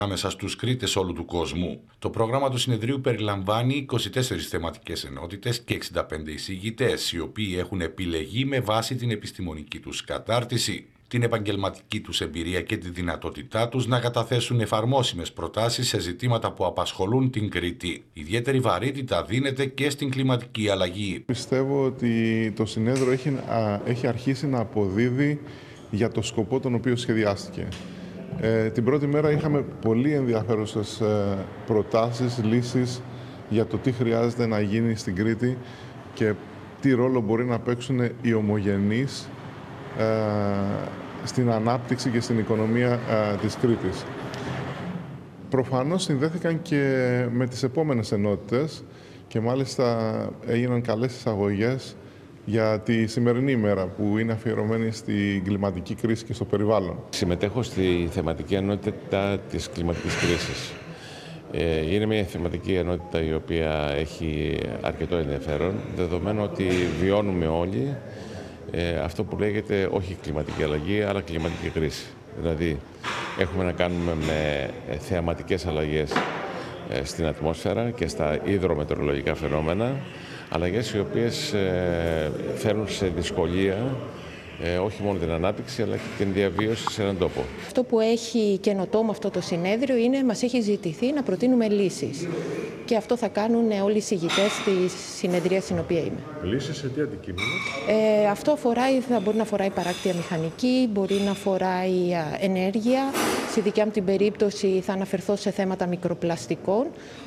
ανάμεσα στους Κρήτες όλου του κόσμου. Το πρόγραμμα του συνεδρίου περιλαμβάνει 24 θεματικές ενότητες και 65 εισηγητές, οι οποίοι έχουν επιλεγεί με βάση την επιστημονική τους κατάρτιση, την επαγγελματική τους εμπειρία και τη δυνατότητά τους να καταθέσουν εφαρμόσιμες προτάσεις σε ζητήματα που απασχολούν την Κρήτη. Ιδιαίτερη βαρύτητα δίνεται και στην κλιματική αλλαγή. Πιστεύω ότι το συνέδριο έχει αρχίσει να αποδίδει για το σκοπό τον οποίο σχεδιάστηκε. Την πρώτη μέρα είχαμε πολύ ενδιαφέρουσες προτάσεις, λύσεις για το τι χρειάζεται να γίνει στην Κρήτη και τι ρόλο μπορεί να παίξουν οι ομογενείς στην ανάπτυξη και στην οικονομία της Κρήτης. Προφανώς συνδέθηκαν και με τις επόμενες ενότητες και μάλιστα έγιναν καλές εισαγωγές για τη σημερινή ημέρα που είναι αφιερωμένη στην κλιματική κρίση και στο περιβάλλον. Συμμετέχω στη θεματική ενότητα της κλιματικής κρίσης. Είναι μια θεματική ενότητα η οποία έχει αρκετό ενδιαφέρον, δεδομένου ότι βιώνουμε όλοι αυτό που λέγεται όχι κλιματική αλλαγή, αλλά κλιματική κρίση. Δηλαδή, έχουμε να κάνουμε με θεαματικές αλλαγές στην ατμόσφαιρα και στα υδρομετεωρολογικά φαινόμενα, αλλαγές οι οποίες φέρνουν σε δυσκολία όχι μόνο την ανάπτυξη, αλλά και την διαβίωση σε έναν τόπο. Αυτό που έχει καινοτόμο αυτό το συνέδριο είναι μας έχει ζητηθεί να προτείνουμε λύσεις. Και αυτό θα κάνουν όλοι οι εισηγητές της συνεδρίας στην οποία είμαι. Λύσεις σε τι αντικείμενο? Αυτό μπορεί να αφορά η παράκτεια μηχανική, μπορεί να αφορά η ενέργεια. Στη δικιά μου την περίπτωση θα αναφερθώ σε θέματα μικροπλαστικών.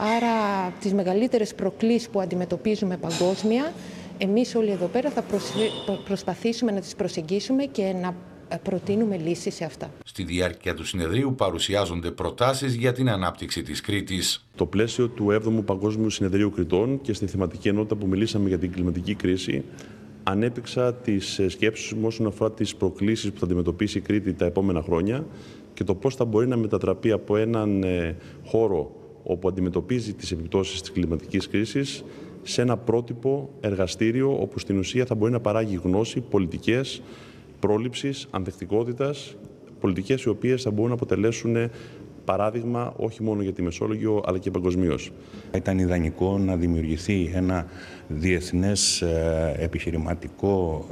Άρα τις μεγαλύτερες προκλήσεις που αντιμετωπίζουμε παγκόσμια, εμείς όλοι εδώ πέρα θα προσπαθήσουμε να τις προσεγγίσουμε και να προτείνουμε λύσεις σε αυτά. Στη διάρκεια του συνεδρίου παρουσιάζονται προτάσεις για την ανάπτυξη της Κρήτης. Το πλαίσιο του 7ου Παγκόσμιου Συνεδρίου Κρητών και στη θεματική ενότητα που μιλήσαμε για την κλιματική κρίση, ανέπτυξα τις σκέψεις μου όσον αφορά τις προκλήσεις που θα αντιμετωπίσει η Κρήτη τα επόμενα χρόνια και το πώς θα μπορεί να μετατραπεί από έναν χώρο όπου αντιμετωπίζει τις επιπτώσεις της κλιματικής κρίσης σε ένα πρότυπο εργαστήριο όπου στην ουσία θα μπορεί να παράγει γνώση, πολιτικές πρόληψης, ανθεκτικότητας, πολιτικές οι οποίες θα μπορούν να αποτελέσουν παράδειγμα όχι μόνο για τη Μεσόλογο αλλά και παγκοσμίως. Ήταν ιδανικό να δημιουργηθεί ένα διεθνές επιχειρηματικό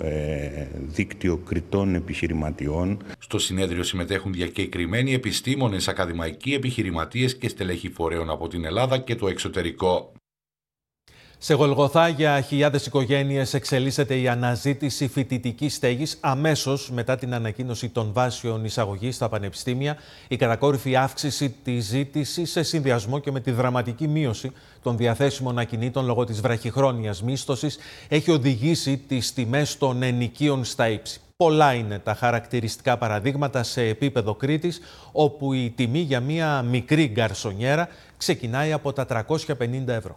δίκτυο κριτών επιχειρηματιών. Στο συνέδριο συμμετέχουν διακεκριμένοι επιστήμονες, ακαδημαϊκοί, επιχειρηματίες και στελέχη φορέων από την Ελλάδα και το εξωτερικό. Σε Γολγοθά για χιλιάδες οικογένειες εξελίσσεται η αναζήτηση φοιτητικής στέγης αμέσως μετά την ανακοίνωση των βάσεων εισαγωγής στα πανεπιστήμια. Η κατακόρυφη αύξηση της ζήτησης σε συνδυασμό και με τη δραματική μείωση των διαθέσιμων ακινήτων λόγω της βραχυχρόνιας μίσθωσης έχει οδηγήσει τις τιμές των ενοικίων στα ύψη. Πολλά είναι τα χαρακτηριστικά παραδείγματα σε επίπεδο Κρήτης, όπου η τιμή για μία μικρή γκαρσονιέρα ξεκινάει από τα 350 ευρώ.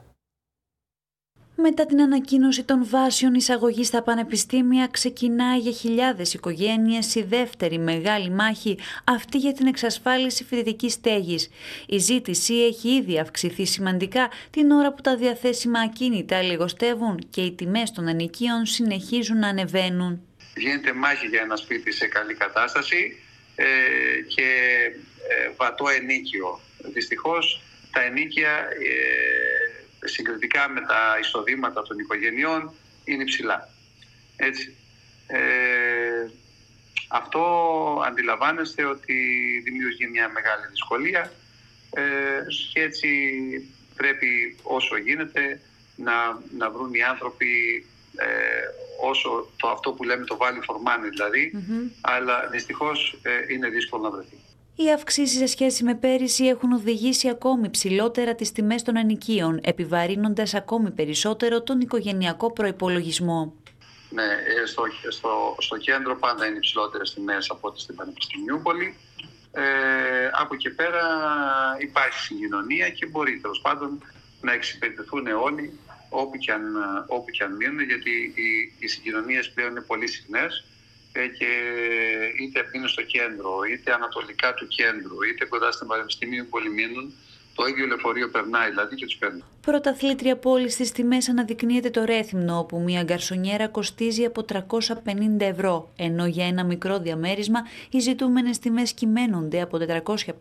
Μετά την ανακοίνωση των βάσεων εισαγωγής στα πανεπιστήμια, ξεκινάει για χιλιάδες οικογένειες η δεύτερη μεγάλη μάχη, αυτή για την εξασφάλιση φοιτητικής στέγης. Η ζήτηση έχει ήδη αυξηθεί σημαντικά την ώρα που τα διαθέσιμα ακίνητα λιγοστεύουν και οι τιμές των ενοικίων συνεχίζουν να ανεβαίνουν. Γίνεται μάχη για ένα σπίτι σε καλή κατάσταση και βατό ενίκιο. Δυστυχώς τα ενίκια συγκριτικά με τα εισοδήματα των οικογενειών είναι υψηλά. Έτσι. Αυτό αντιλαμβάνεστε ότι δημιουργεί μια μεγάλη δυσκολία και έτσι πρέπει όσο γίνεται να βρουν οι άνθρωποι όσο αυτό που λέμε το value for money δηλαδή, αλλά δυστυχώς είναι δύσκολο να βρεθεί. Οι αυξήσεις σε σχέση με πέρυσι έχουν οδηγήσει ακόμη ψηλότερα τις τιμές των ενοικίων, επιβαρύνοντας ακόμη περισσότερο τον οικογενειακό προϋπολογισμό. Ναι, στο κέντρο πάντα είναι υψηλότερες τιμές από ό,τι στην Πανεπιστημιούπολη. Από εκεί πέρα υπάρχει συγκοινωνία και μπορεί τέλος πάντων να εξυπηρετηθούν όλοι όπου και αν μείνουν, γιατί οι συγκοινωνίες πλέον είναι πολύ συχνές και είτε είναι στο κέντρο, είτε ανατολικά του κέντρου, είτε κοντά στην Πανεπιστημιούπολη μείνουν, το ίδιο λεωφορείο περνάει δηλαδή και τους παίρνει. Πρωταθλήτρια πόλη στις τιμές αναδεικνύεται το Ρέθυμνο, όπου μια γκαρσονιέρα κοστίζει από 350 ευρώ, ενώ για ένα μικρό διαμέρισμα οι ζητούμενες τιμές κυμαίνονται από